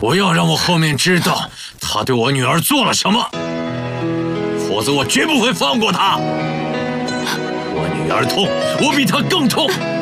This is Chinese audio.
不要让我后面知道他对我女儿做了什么，否则我绝不会放过他。我女儿痛，我比他更痛。